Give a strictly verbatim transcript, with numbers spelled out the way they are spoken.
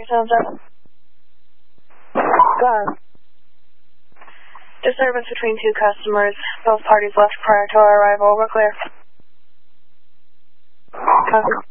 seven seven. Go ahead. Disturbance between two customers. Both parties left prior to our arrival. We're clear. Copy.